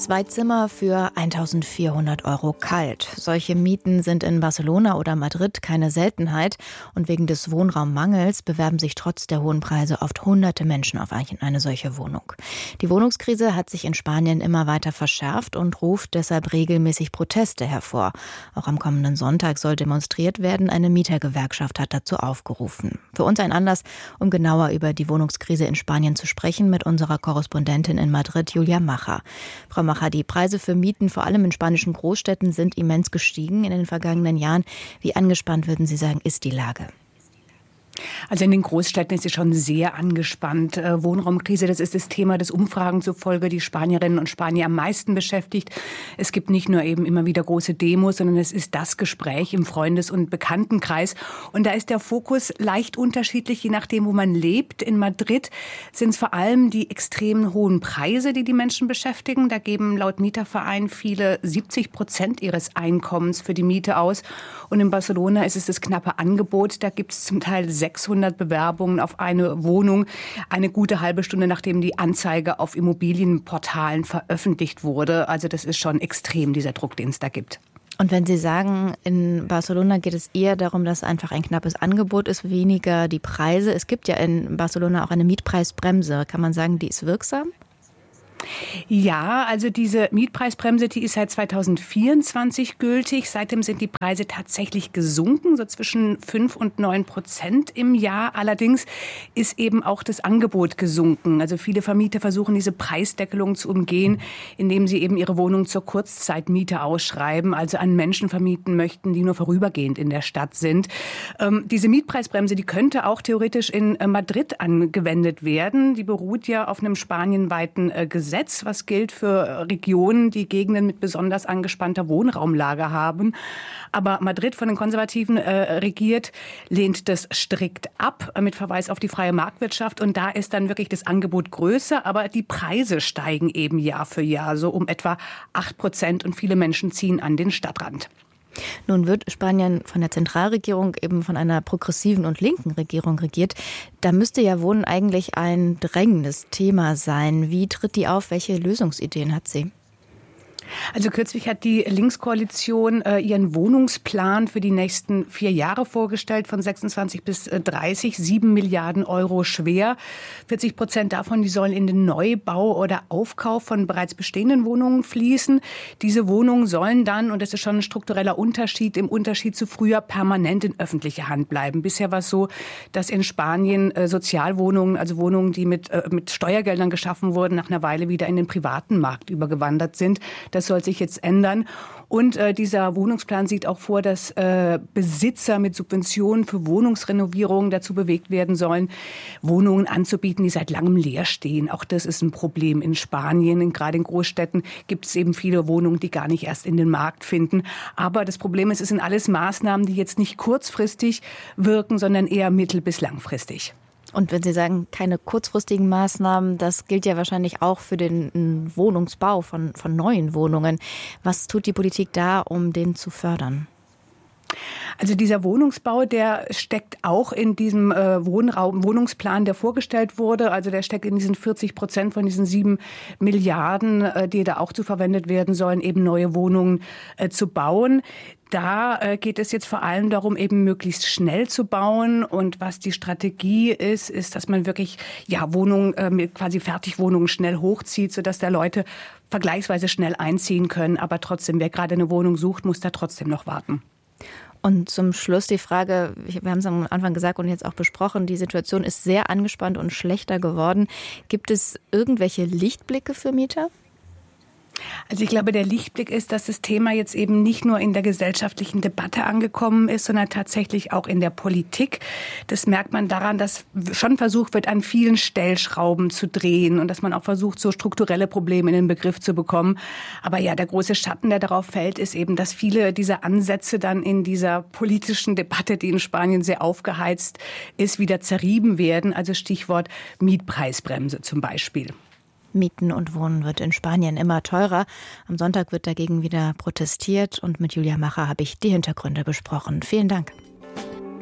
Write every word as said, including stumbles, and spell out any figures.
Zwei Zimmer für eintausendvierhundert Euro kalt. Solche Mieten sind in Barcelona oder Madrid keine Seltenheit. Und wegen des Wohnraummangels bewerben sich trotz der hohen Preise oft hunderte Menschen auf eine solche Wohnung. Die Wohnungskrise hat sich in Spanien immer weiter verschärft und ruft deshalb regelmäßig Proteste hervor. Auch am kommenden Sonntag soll demonstriert werden. Eine Mietergewerkschaft hat dazu aufgerufen. Für uns ein Anlass, um genauer über die Wohnungskrise in Spanien zu sprechen, mit unserer Korrespondentin in Madrid, Julia Macher. Frau Macher, die Preise für Mieten, vor allem in spanischen Großstädten, sind immens gestiegen in den vergangenen Jahren. Wie angespannt, würden Sie sagen, ist die Lage? Also in den Großstädten ist es schon sehr angespannt. Äh, Wohnraumkrise, das ist das Thema, das Umfragen zufolge die Spanierinnen und Spanier am meisten beschäftigt. Es gibt nicht nur eben immer wieder große Demos, sondern es ist das Gespräch im Freundes- und Bekanntenkreis. Und da ist der Fokus leicht unterschiedlich, je nachdem, wo man lebt. In Madrid sind es vor allem die extrem hohen Preise, die die Menschen beschäftigen. Da geben laut Mieterverein viele siebzig Prozent ihres Einkommens für die Miete aus. Und in Barcelona ist es das knappe Angebot. Da gibt es zum Teil sechshundert Bewerbungen auf eine Wohnung, eine gute halbe Stunde, nachdem die Anzeige auf Immobilienportalen veröffentlicht wurde. Also das ist schon extrem, dieser Druck, den es da gibt. Und wenn Sie sagen, in Barcelona geht es eher darum, dass einfach ein knappes Angebot ist, weniger die Preise. Es gibt ja in Barcelona auch eine Mietpreisbremse. Kann man sagen, die ist wirksam? Ja, also diese Mietpreisbremse, die ist seit zweitausendvierundzwanzig gültig. Seitdem sind die Preise tatsächlich gesunken, so zwischen fünf und neun Prozent im Jahr. Allerdings ist eben auch das Angebot gesunken. Also viele Vermieter versuchen, diese Preisdeckelung zu umgehen, indem sie eben ihre Wohnung zur Kurzzeitmiete ausschreiben, also an Menschen vermieten möchten, die nur vorübergehend in der Stadt sind. Ähm, diese Mietpreisbremse, die könnte auch theoretisch in äh, Madrid angewendet werden. Die beruht ja auf einem spanienweiten äh, Gesetz. Gesetz, was gilt für Regionen, die Gegenden mit besonders angespannter Wohnraumlage haben. Aber Madrid, von den Konservativen äh, regiert, lehnt das strikt ab, mit Verweis auf die freie Marktwirtschaft. Und da ist dann wirklich das Angebot größer, aber die Preise steigen eben Jahr für Jahr, so um etwa acht Prozent, und viele Menschen ziehen an den Stadtrand. Nun wird Spanien von der Zentralregierung eben von einer progressiven und linken Regierung regiert. Da müsste ja Wohnen eigentlich ein drängendes Thema sein. Wie tritt die auf? Welche Lösungsideen hat sie? Also kürzlich hat die Linkskoalition äh, ihren Wohnungsplan für die nächsten vier Jahre vorgestellt, von sechsundzwanzig bis dreißig, sieben Milliarden Euro schwer. vierzig Prozent davon, die sollen in den Neubau oder Aufkauf von bereits bestehenden Wohnungen fließen. Diese Wohnungen sollen dann, und das ist schon ein struktureller Unterschied, im Unterschied zu früher permanent in öffentlicher Hand bleiben. Bisher war es so, dass in Spanien äh, Sozialwohnungen, also Wohnungen, die mit, äh, mit Steuergeldern geschaffen wurden, nach einer Weile wieder in den privaten Markt übergewandert sind. Das soll sich jetzt ändern. Und äh, dieser Wohnungsplan sieht auch vor, dass äh, Besitzer mit Subventionen für Wohnungsrenovierungen dazu bewegt werden sollen, Wohnungen anzubieten, die seit langem leer stehen. Auch das ist ein Problem in Spanien. Und gerade in Großstädten gibt es eben viele Wohnungen, die gar nicht erst in den Markt finden. Aber das Problem ist, es sind alles Maßnahmen, die jetzt nicht kurzfristig wirken, sondern eher mittel- bis langfristig. Und wenn Sie sagen, keine kurzfristigen Maßnahmen, das gilt ja wahrscheinlich auch für den Wohnungsbau von, von neuen Wohnungen. Was tut die Politik da, um den zu fördern? Also dieser Wohnungsbau, der steckt auch in diesem äh, Wohnraum, Wohnungsplan, der vorgestellt wurde. Also der steckt in diesen vierzig Prozent von diesen sieben Milliarden, äh, die da auch zu verwendet werden sollen, eben neue Wohnungen äh, zu bauen. Da äh, geht es jetzt vor allem darum, eben möglichst schnell zu bauen. Und was die Strategie ist, ist, dass man wirklich ja Wohnungen, äh, quasi Fertigwohnungen schnell hochzieht, sodass da Leute vergleichsweise schnell einziehen können. Aber trotzdem, wer gerade eine Wohnung sucht, muss da trotzdem noch warten. Und zum Schluss die Frage, wir haben es am Anfang gesagt und jetzt auch besprochen, die Situation ist sehr angespannt und schlechter geworden. Gibt es irgendwelche Lichtblicke für Mieter? Also ich glaube, der Lichtblick ist, dass das Thema jetzt eben nicht nur in der gesellschaftlichen Debatte angekommen ist, sondern tatsächlich auch in der Politik. Das merkt man daran, dass schon versucht wird, an vielen Stellschrauben zu drehen und dass man auch versucht, so strukturelle Probleme in den Begriff zu bekommen. Aber ja, der große Schatten, der darauf fällt, ist eben, dass viele dieser Ansätze dann in dieser politischen Debatte, die in Spanien sehr aufgeheizt ist, wieder zerrieben werden. Also Stichwort Mietpreisbremse zum Beispiel. Mieten und Wohnen wird in Spanien immer teurer. Am Sonntag wird dagegen wieder protestiert und mit Julia Macher habe ich die Hintergründe besprochen. Vielen Dank.